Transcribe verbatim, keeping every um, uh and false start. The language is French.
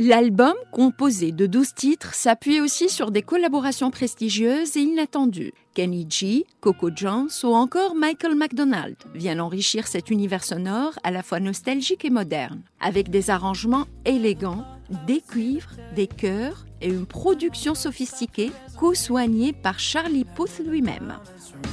L'album, composé de douze titres, s'appuie aussi sur des collaborations prestigieuses et inattendues. Kenny G, Coco Jones ou encore Michael McDonald viennent enrichir cet univers sonore à la fois nostalgique et moderne, avec des arrangements élégants, des cuivres, des chœurs et une production sophistiquée co-soignée par Charlie Puth lui-même.